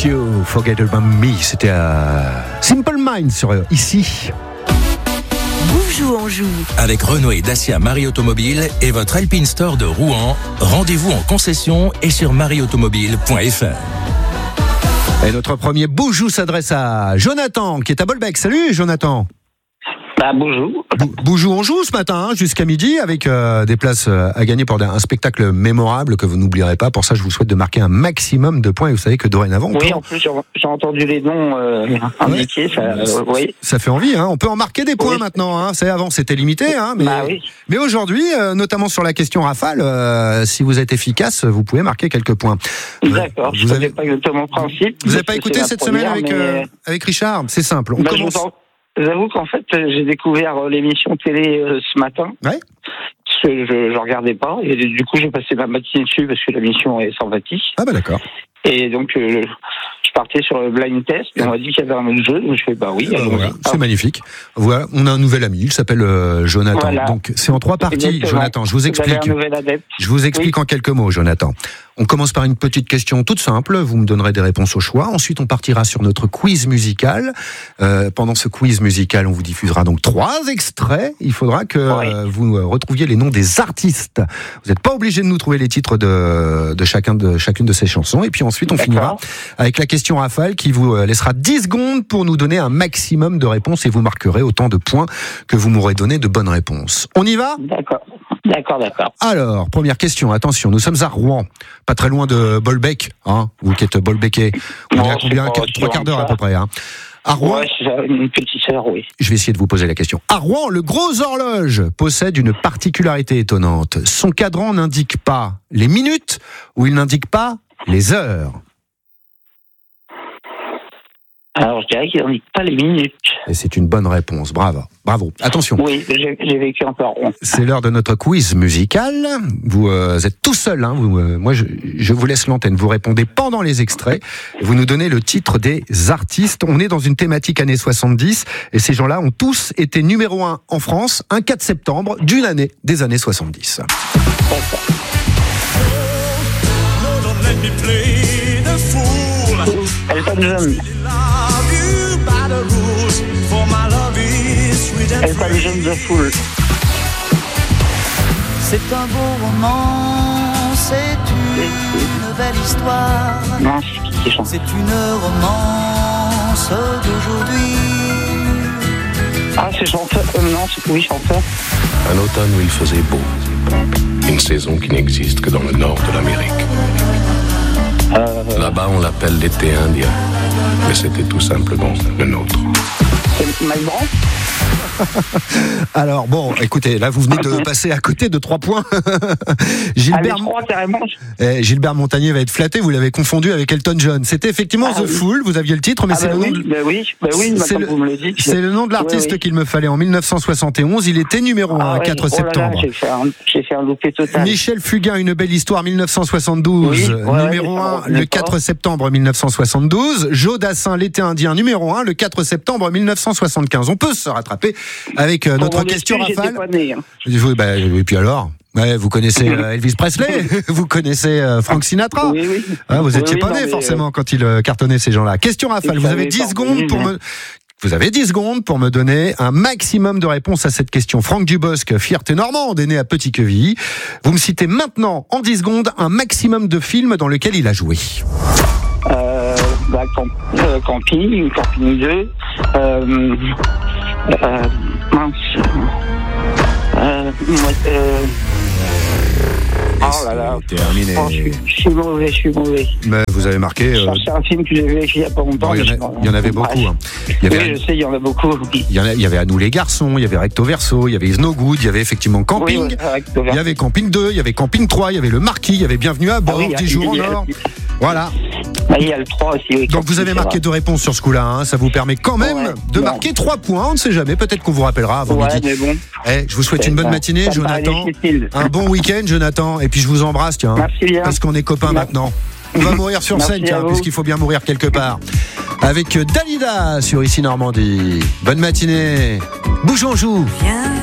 You, Forget About Me. C'était Simple Minds sur ici. Bonjour Anjou. Avec Renault et Dacia Marie Automobile et votre Alpine Store de Rouen, rendez-vous en concession et sur marieautomobile.fr. Et notre premier Boujou s'adresse à Jonathan, qui est à Bolbec. Salut Jonathan. Bonjour. Boujou, on joue ce matin jusqu'à midi avec des places à gagner pour un spectacle mémorable que vous n'oublierez pas. Pour ça, je vous souhaite de marquer un maximum de points. Et vous savez que dorénavant... Oui, en plus, j'ai entendu les noms indiqués. Oui. Ça fait envie. Hein. On peut en marquer des points maintenant. Hein. Avant, c'était limité. Hein, oui. Mais aujourd'hui, notamment sur la question rafale, si vous êtes efficace, vous pouvez marquer quelques points. D'accord. Je ne savais pas exactement le principe. Vous n'avez pas écouté cette semaine avec Richard ? C'est simple. On commence... J'avoue qu'en fait, j'ai découvert l'émission télé ce matin. Ouais. Parce que je regardais pas. Et du coup, j'ai passé ma matinée dessus parce que l'émission est sympathique. Ah d'accord. Et donc, je partais sur le blind test. Et on m'a dit qu'il y avait un autre jeu. Donc je fais oui. Voilà. C'est magnifique. Voilà, on a un nouvel ami. Il s'appelle Jonathan. Voilà. Donc c'est en 3 parties. Exactement. Jonathan, je vous explique. Je vous explique en quelques mots, Jonathan. On commence par une petite question toute simple. Vous me donnerez des réponses au choix. Ensuite, on partira sur notre quiz musical. Pendant ce quiz musical, on vous diffusera donc 3 extraits. Il faudra que vous retrouviez les noms des artistes. Vous n'êtes pas obligé de nous trouver les titres de chacune de ces chansons. Et puis ensuite, on finira avec la question rafale qui vous laissera 10 secondes pour nous donner un maximum de réponses et vous marquerez autant de points que vous m'aurez donné de bonnes réponses. On y va ? D'accord. Alors, première question, attention, nous sommes à Rouen, pas très loin de Bolbec, hein, vous qui êtes Bolbecais. On est à combien ? 3 quarts d'heure à peu près, hein. À Rouen, j'ai une petite heure, oui. Je vais essayer de vous poser la question. À Rouen, le Gros Horloge possède une particularité étonnante. Son cadran n'indique pas les minutes ou il n'indique pas les heures. Alors, je dirais qu'il n'indique pas les minutes. Et c'est une bonne réponse. Bravo. Attention. Oui, j'ai vécu un peu à Rouen. C'est l'heure de notre quiz musical. Vous êtes tout seul. Hein. Moi, je vous laisse l'antenne. Vous répondez pendant les extraits. Vous nous donnez le titre des artistes. On est dans une thématique années 70. Et ces gens-là ont tous été numéro 1 en France, un 4 septembre d'une année des années 70. Elton John. Elton John The Fool. C'est un beau roman, c'est une belle histoire. Non, c'est qui chante. C'est une romance d'aujourd'hui. Ah, c'est chanteur. Non, c'est chanteur. Un automne où il faisait beau. Une saison qui n'existe que dans le nord de l'Amérique. Là-bas, on l'appelle l'été indien. Mais c'était tout simplement le nôtre. C'est Mike Brandt. Alors bon, écoutez, là vous venez de passer à côté de 3 points. Gilbert Montagnier va être flatté, vous l'avez confondu avec Elton John. C'était effectivement The Fool, vous aviez le titre, mais c'est le nom c'est le nom de l'artiste qu'il me fallait en 1971. Il était numéro 1 4 septembre. J'ai fait un loupé total. Michel Fugain, Une belle histoire, 1972, numéro 1 le 4 septembre 1972. Joe Dassin, L'été indien, numéro 1 le 4 septembre 1975. On peut se rattraper avec notre question rafale. Et puis alors vous connaissez Elvis Presley, vous connaissez Frank Sinatra. Vous étiez pas né forcément quand il cartonnait ces gens-là. Question rafale, vous avez 10 secondes pour me... Vous avez 10 secondes pour me donner un maximum de réponses à cette question. Franck Dubosc, fierté normande, est né à Petit-Quevilly. Vous me citez maintenant, en 10 secondes, un maximum de films dans lesquels il a joué. Camping 2. Oh là là. Terminé. Je suis mauvais. Mais vous avez marqué. C'est un film que j'ai vu il y a pas longtemps. Il y en avait beaucoup. Hein. Je sais, il y en a beaucoup. Il y avait À nous les garçons, il y avait Recto Verso, il y avait Is No Good, il y avait effectivement Camping. Il y avait Camping 2, il y avait Camping 3, il y avait Le Marquis, il y avait Bienvenue à bord, 10 jours en or. Voilà. Il y a le 3 aussi. Donc vous avez marqué 2 réponses sur ce coup-là. Hein. Ça vous permet quand même de marquer 3 points. On ne sait jamais. Peut-être qu'on vous rappellera avant midi. Mais bon. Je vous souhaite une bonne matinée, Jonathan. Un bon week-end, Jonathan. Et puis je vous embrasse, tiens. Merci bien. Parce qu'on est copains maintenant. On va mourir sur scène, puisqu'il faut bien mourir quelque part. Avec Dalida sur Ici Normandie. Bonne matinée. Bouge en joue.